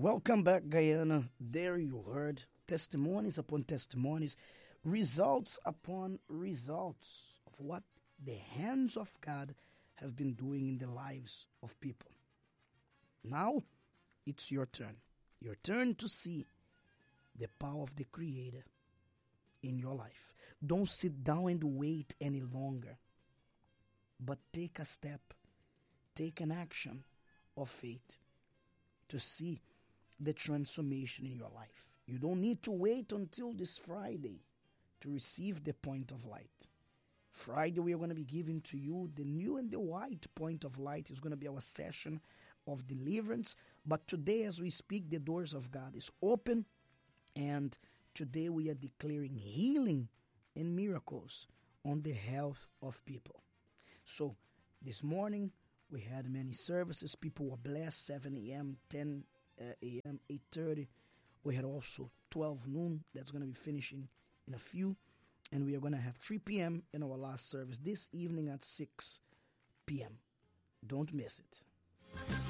Welcome back, Guyana. There you heard testimonies upon testimonies, results upon results of what the hands of God have been doing in the lives of people. Now, it's your turn. Your turn to see the power of the Creator in your life. Don't sit down and wait any longer, but take a step, take an action of faith to see the transformation in your life. You don't need to wait until this Friday to receive the point of light. Friday, we are going to be giving to you the new and the white point of light. Is going to be our session of deliverance. But today, as we speak, the doors of God is open. And today we are declaring healing and miracles on the health of people. So this morning, we had many services. People were blessed, 7 a.m., 10 a.m., 8:30. We had also 12 noon. That's going to be finishing in a few. And we are going to have 3 p.m. in our last service this evening at 6 p.m. Don't miss it.